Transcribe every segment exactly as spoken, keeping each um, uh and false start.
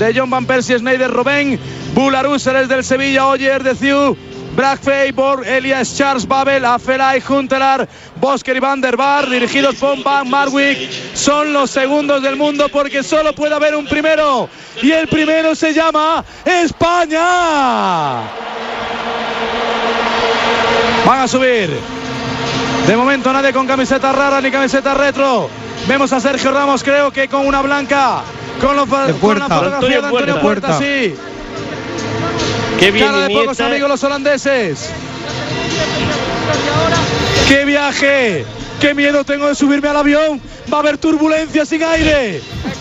de John Van Persie, Sneijder, Robben, Boularus, eres del Sevilla, Oyer, de Ciu, Bragfey, Borg, Elias, Charles, Babel, Afelay, Huntelaar, Bosker y Van der Vaart, dirigidos por Van Marwijk, son los segundos del mundo porque solo puede haber un primero y el primero se llama España. Van a subir. De momento nadie con camiseta rara ni camiseta retro. Vemos a Sergio Ramos, creo que con una blanca, con, lo, con la fotografía de Antonio Puerta, sí. Qué bien, cara de pocos amigos los holandeses. ¡Qué viaje! ¡Qué miedo tengo de subirme al avión! Va a haber turbulencia sin aire.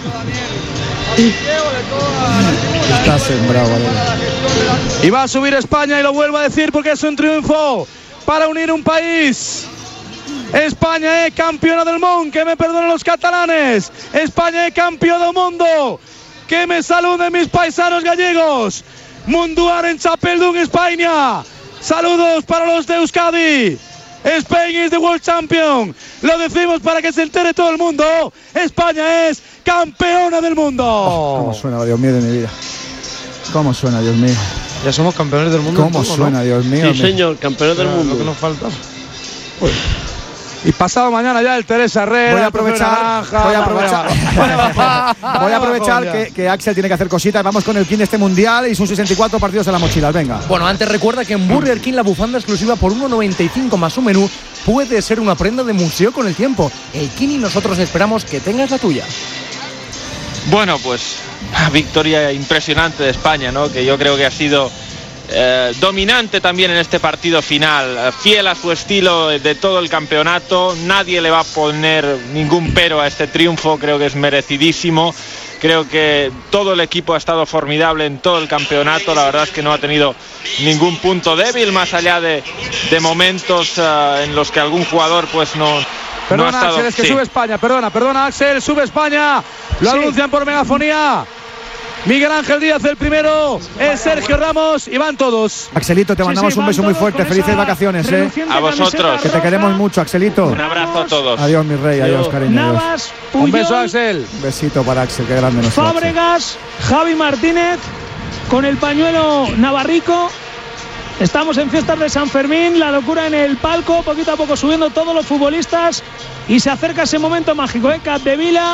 Está sembrado, vale. Y va a subir España, y lo vuelvo a decir porque es un triunfo para unir un país. España es campeona del mundo, que me perdonen los catalanes. España es campeón del mundo, que me saluden mis paisanos gallegos. Munduar en Chapeldún, España. Saludos para los de Euskadi. Spain is the world champion. Lo decimos para que se entere todo el mundo. España es campeona del mundo. Oh, ¿cómo suena, Dios mío de mi vida? ¿Cómo suena, Dios mío? Ya somos campeones del mundo. ¿Cómo poco, suena, ¿no? Dios mío? Sí, señor, campeones del mundo. Lo que nos falta. Uy. Y pasado mañana ya el Teresa Herrera. Voy a aprovechar, voy a aprovechar, voy a aprovechar que, que Axel tiene que hacer cositas. Vamos con el King de este mundial y sus sesenta y cuatro partidos en la mochila. Venga. Bueno, antes recuerda que en Burger King la bufanda exclusiva por uno noventa y cinco más un menú puede ser una prenda de museo con el tiempo. El King y nosotros esperamos que tengas la tuya. Bueno, pues victoria impresionante de España, ¿no? Que yo creo que ha sido Eh, dominante también en este partido final, fiel a su estilo de todo el campeonato. Nadie le va a poner ningún pero a este triunfo, creo que es merecidísimo. Creo que todo el equipo ha estado formidable en todo el campeonato. La verdad es que no ha tenido ningún punto débil, más allá de, de momentos uh, en los que algún jugador pues no, perdona, no ha estado. Axel, es que sí. sube España, perdona, perdona Axel, sube España. Lo sí. anuncian por megafonía. Miguel Ángel Díaz el primero, es Sergio Ramos y van todos. Axelito, te mandamos sí, sí, un beso muy fuerte, felices vacaciones, eh. A vosotros. Que te queremos mucho, Axelito. Un abrazo a todos. Adiós, mi rey, adiós, cariño. Navas, Puyol, un beso, Axel. Un besito para Axel, qué grande nuestro Fábregas, Axel. Javi Martínez, con el pañuelo navarrico. Estamos en fiestas de San Fermín, la locura en el palco, poquito a poco subiendo todos los futbolistas y se acerca ese momento mágico, ¿eh? Capdevila,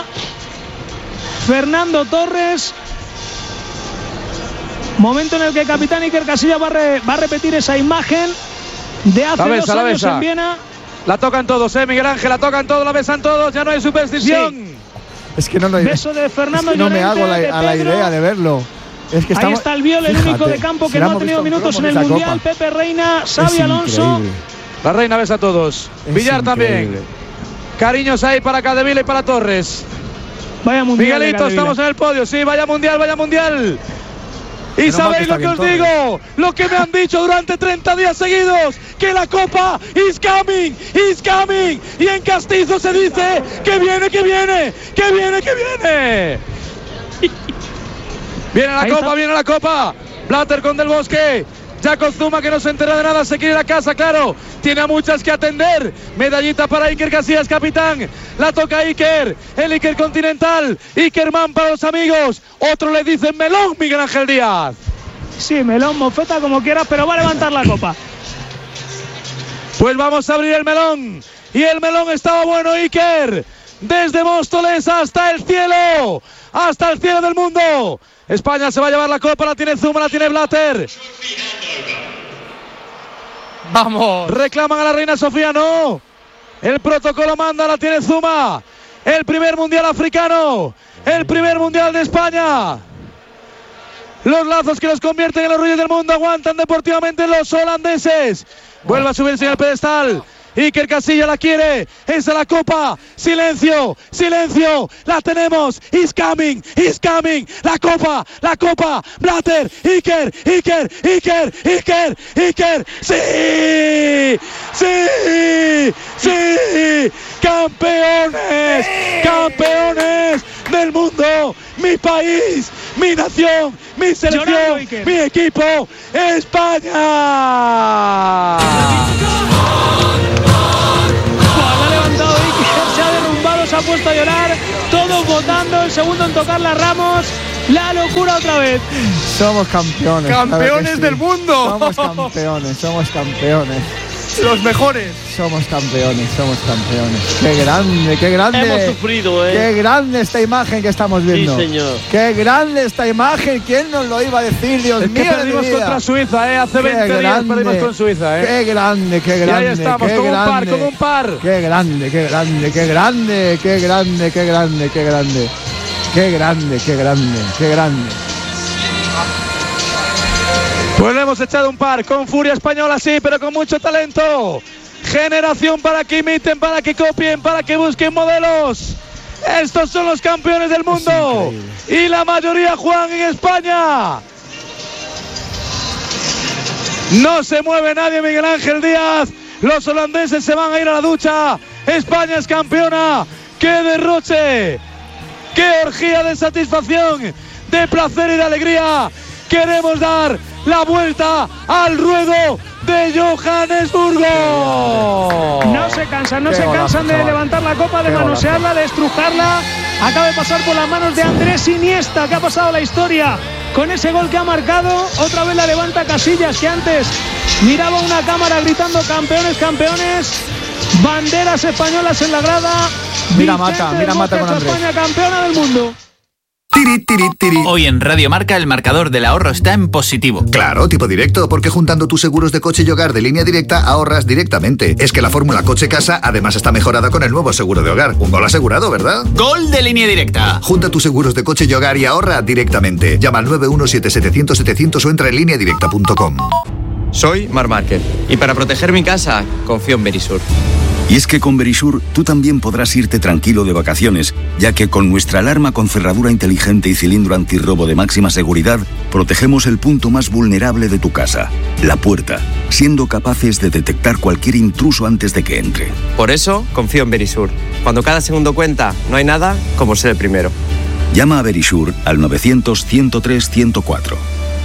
Fernando Torres. Momento en el que el capitán Iker Casillas va a, re, va a repetir esa imagen de hace la besa, dos años en Viena. La tocan todos, eh, Miguel Ángel, la tocan todos, la besan todos, ya no hay superstición. Sí. Es que no lo Beso de Fernando es que no me hago la, a la idea de verlo. Es que estamos, ahí está el Viol, el fíjate, único de campo que si no ha tenido minutos en el Mundial. Copa. Pepe Reina, Xavi Alonso. La Reina besa a todos. Es Villar increíble. También. Cariños ahí para Capdevila y para Torres. Vaya Mundial. Miguelito, estamos en el podio, sí, vaya Mundial, vaya Mundial. Y sabéis lo que os digo, lo que me han dicho durante treinta días seguidos, que la Copa is coming, is coming. Y en castizo se dice que viene, que viene, que viene, que viene. Viene la Ahí Copa, está. viene la Copa. Blatter con Del Bosque. Jacob Zuma, que no se entera de nada, se quiere ir a casa, claro. Tiene a muchas que atender. Medallita para Iker Casillas, capitán. La toca Iker, el Iker Continental. Ikerman para los amigos. Otro le dicen melón, Miguel Ángel Díaz. Sí, melón, mofeta, como quieras, pero va a levantar la copa. Pues vamos a abrir el melón. Y el melón estaba bueno, Iker. Desde Móstoles hasta el cielo. Hasta el cielo del mundo. España se va a llevar la copa, la tiene Zuma, la tiene Blatter. Vamos. Reclaman a la reina Sofía, no. El protocolo manda, la tiene Zuma. El primer mundial africano. El primer mundial de España. Los lazos que los convierten en los reyes del mundo aguantan deportivamente los holandeses. Vuelve a subirse en el pedestal. Iker Casillas la quiere, esa la copa, silencio, silencio, la tenemos, is coming, is coming, la copa, la copa, Blatter, Iker, Iker, Iker, Iker, Iker, sí, sí, sí, campeones, campeones del mundo, mi país, mi nación, mi selección, mi equipo, España. Se ha derrumbado, se ha puesto a llorar, todos votando, el segundo en tocarla Ramos, La locura otra vez. Somos campeones. Campeones sí. del mundo. Somos campeones, somos campeones. Los mejores. Somos campeones, somos campeones. Qué grande, qué grande. Hemos sufrido, ¿eh? Qué grande esta imagen que estamos viendo. Sí, señor. Qué grande esta imagen. ¿Quién nos lo iba a decir, Dios es mío? Que perdimos contra Suiza, ¿eh? Hace veinte grande, días perdimos con Suiza, ¿eh? Qué grande, qué grande. Y ahí estamos, qué como grande, un par, como un par. Qué grande, qué grande, qué grande, qué grande, qué grande, qué grande. Qué grande, qué grande, qué grande. Pues le hemos echado un par con furia española, sí, pero con mucho talento. Generación para que imiten, para que copien, para que busquen modelos. Estos son los campeones del mundo. Y la mayoría juegan en España. No se mueve nadie, Miguel Ángel Díaz. Los holandeses se van a ir a la ducha. España es campeona. ¡Qué derroche! ¡Qué orgía de satisfacción, de placer y de alegría! Queremos dar la vuelta al ruedo de Johannesburgo. No se cansan, no Qué se golazo, cansan de chaval. levantar la copa, de Qué manosearla, de estrujarla. Acaba de pasar por las manos de Andrés Iniesta, que ha pasado la historia con ese gol que ha marcado. Otra vez la levanta Casillas, que antes miraba una cámara gritando campeones, campeones. Banderas españolas en la grada. Mira Vicente Mata, mira del Mata Bosque, con Andrés. España campeona del mundo. Tiri, tiri, tiri. Hoy en Radio Marca el marcador del ahorro está en positivo. Claro, tipo directo, porque juntando tus seguros de coche y hogar de Línea Directa ahorras directamente. Es que la fórmula coche-casa además está mejorada con el nuevo seguro de hogar. Un gol asegurado, ¿verdad? ¡Gol de Línea Directa! Junta tus seguros de coche y hogar y ahorra directamente. Llama al nueve uno siete siete cero cero siete cero cero o entra en línea directa punto com. Soy Marc Márquez y para proteger mi casa confío en Verisur. Y es que con Verisur tú también podrás irte tranquilo de vacaciones, ya que con nuestra alarma con cerradura inteligente y cilindro antirrobo de máxima seguridad, protegemos el punto más vulnerable de tu casa, la puerta, siendo capaces de detectar cualquier intruso antes de que entre. Por eso confío en Verisur. Cuando cada segundo cuenta, no hay nada como ser el primero. Llama a Verisur al novecientos, ciento tres, ciento cuatro.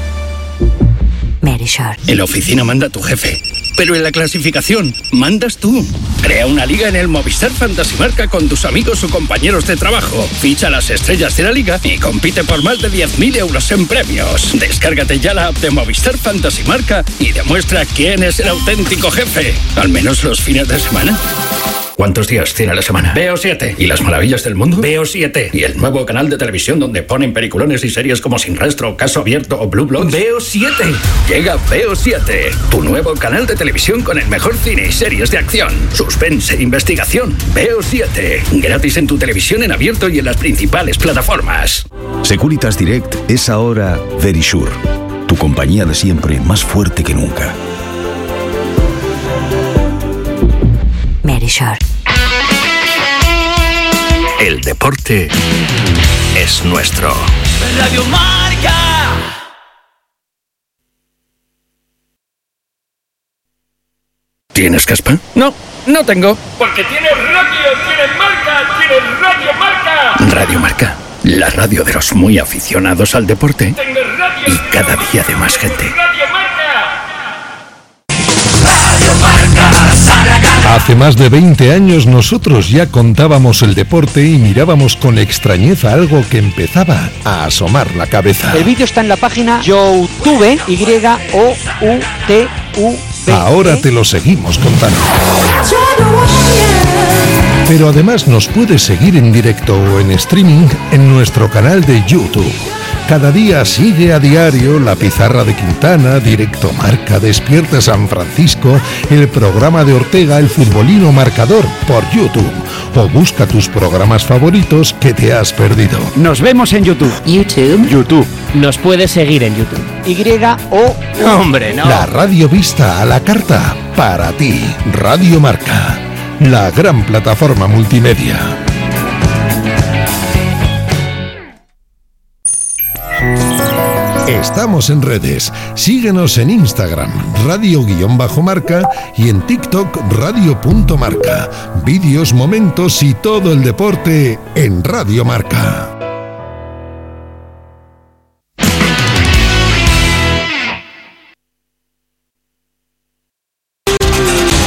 Verisur. En la oficina manda tu jefe, pero en la clasificación mandas tú. Crea una liga en el Movistar Fantasy Marca con tus amigos o compañeros de trabajo. Ficha las estrellas de la liga y compite por más de diez mil euros en premios. Descárgate ya la app de Movistar Fantasy Marca y demuestra quién es el auténtico jefe. Al menos los fines de semana. ¿Cuántos días tiene la semana? Veo siete. ¿Y las maravillas del mundo? Veo siete. ¿Y el nuevo canal de televisión donde ponen peliculones y series como Sin Rastro, Caso Abierto o Blue Bloods? Veo siete. Llega Veo siete, tu nuevo canal de televisión con el mejor cine y series de acción, suspense e investigación. Veo siete. Gratis en tu televisión en abierto y en las principales plataformas. Securitas Direct es ahora Verisur, tu compañía de siempre más fuerte que nunca. Verisur. El deporte es nuestro. Radio Marca. ¿Tienes caspa? No, no tengo. Porque tienes radio, tienes marca, tienes Radio Marca. Radio Marca, la radio de los muy aficionados al deporte. Tienes radio, y cada día de más gente. Radio Marca. Radio Marca. Hace más de veinte años nosotros ya contábamos el deporte y mirábamos con extrañeza algo que empezaba a asomar la cabeza. El vídeo está en la página YouTube, Y O U T U B. Ahora te lo seguimos contando. Pero además nos puedes seguir en directo o en streaming en nuestro canal de YouTube. Cada día sigue a diario La Pizarra de Quintana, Directo Marca, Despierta San Francisco, el programa de Ortega, El Futbolino Marcador, por YouTube. O busca tus programas favoritos que te has perdido. Nos vemos en YouTube. YouTube. YouTube. Nos puedes seguir en YouTube. Y O Hombre, no. La radio vista a la carta, para ti. Radio Marca, la gran plataforma multimedia. Estamos en redes. Síguenos en Instagram, radio-marca y en TikTok, radio.marca. Vídeos, momentos y todo el deporte en Radio Marca.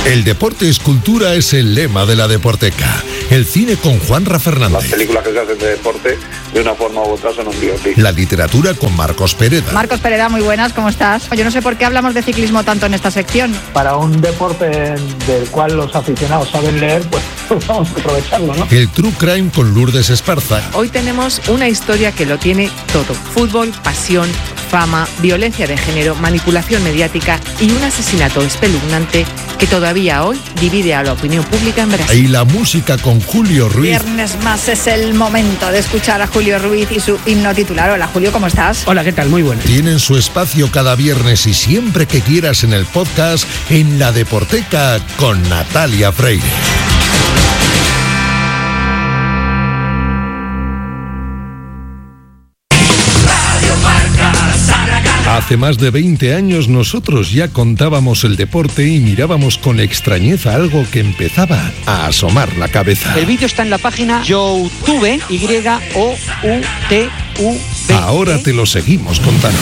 El deporte es cultura es el lema de la Deporteca. El cine con Juanra Fernández. Las películas que se hacen de deporte, de una forma u otra, son un biopic. La literatura con Marcos Pereda. Marcos Pereda, muy buenas, ¿cómo estás? Yo no sé por qué hablamos de ciclismo tanto en esta sección. Para un deporte del cual los aficionados saben leer, pues vamos a aprovecharlo, ¿no? El True Crime con Lourdes Esparza. Hoy tenemos una historia que lo tiene todo. Fútbol, pasión, fama, violencia de género, manipulación mediática y un asesinato espeluznante que todavía hoy divide a la opinión pública en Brasil. Y la música con Julio Ruiz. Viernes más es el momento de escuchar a Julio Ruiz y su himno titular. Hola Julio, ¿cómo estás? Hola, ¿qué tal? Muy bueno. Tienen su espacio cada viernes y siempre que quieras en el podcast en La Deporteca con Natalia Freire. Hace más de veinte años nosotros ya contábamos el deporte y mirábamos con extrañeza algo que empezaba a asomar la cabeza. El vídeo está en la página YouTube, Y O U T U B. Ahora te lo seguimos contando.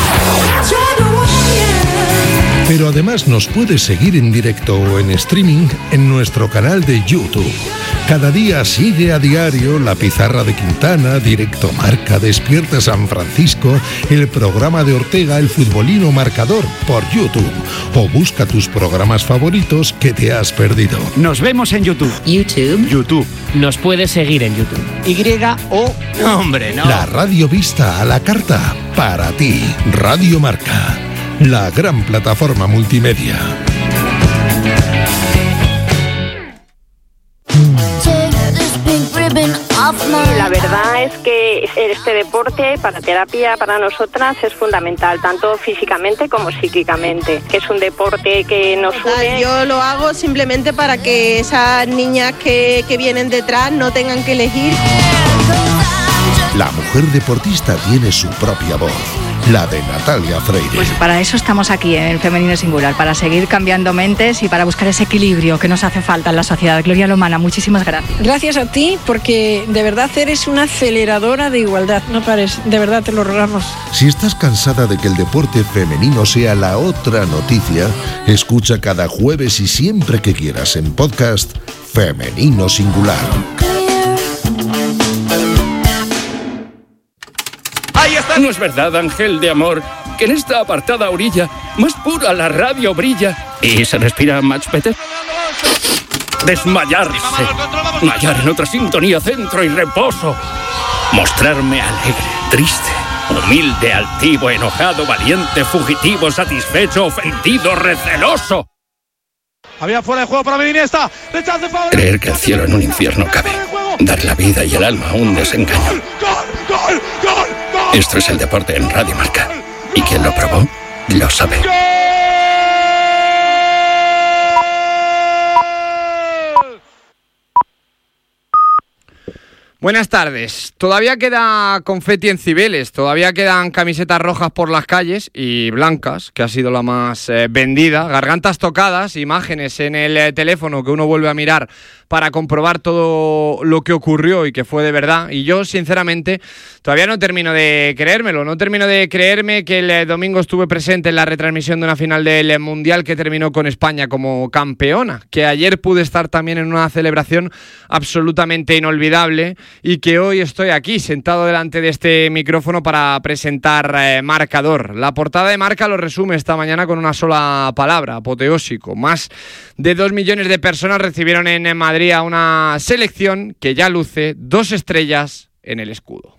Pero además nos puedes seguir en directo o en streaming en nuestro canal de YouTube. Cada día sigue a diario La Pizarra de Quintana, Directo Marca, Despierta San Francisco, el programa de Ortega, El Futbolino Marcador por YouTube. O busca tus programas favoritos que te has perdido. Nos vemos en YouTube. YouTube. YouTube. Nos puedes seguir en YouTube. Y O. No, hombre, no. La radio vista a la carta para ti. Radio Marca. La gran plataforma multimedia. La verdad es que este deporte para terapia para nosotras es fundamental, tanto físicamente como psíquicamente, que es un deporte que nos une. Yo lo hago simplemente para que esas niñas que, que vienen detrás no tengan que elegir. La mujer deportista tiene su propia voz, la de Natalia Freire. Pues para eso estamos aquí en el Femenino Singular, para seguir cambiando mentes y para buscar ese equilibrio que nos hace falta en la sociedad. Gloria Lomana, muchísimas gracias. Gracias a ti, porque de verdad eres una aceleradora de igualdad, no pares, de verdad te lo rogamos. Si estás cansada de que el deporte femenino sea la otra noticia, escucha cada jueves y siempre que quieras en podcast Femenino Singular. ¿No es verdad, ángel de amor, que en esta apartada orilla más pura la radio brilla y se respira much better? Desmayarse, mallar en otra sintonía, centro y reposo, mostrarme alegre, triste, humilde, altivo, enojado, valiente, fugitivo, satisfecho, ofendido, receloso. Había fuera de juego para Medina, está. Rechace favorable. Creer que el cielo en un infierno cabe, dar la vida y el alma a un desengaño. ¡Gol, gol, gol, gol! Esto es el deporte en Radio Marca. Y quien lo probó, lo sabe. Buenas tardes. Todavía queda confeti en Cibeles, todavía quedan camisetas rojas por las calles y blancas, que ha sido la más eh, vendida, gargantas tocadas, imágenes en el eh, teléfono que uno vuelve a mirar para comprobar todo lo que ocurrió y que fue de verdad. Y yo, sinceramente, todavía no termino de creérmelo, no termino de creerme que el eh, domingo estuve presente en la retransmisión de una final del eh, Mundial que terminó con España como campeona, que ayer pude estar también en una celebración absolutamente inolvidable y que hoy estoy aquí sentado delante de este micrófono para presentar eh, Marcador. La portada de Marca lo resume esta mañana con una sola palabra: apoteósico. Más de dos millones de personas recibieron en Madrid a una selección que ya luce dos estrellas en el escudo.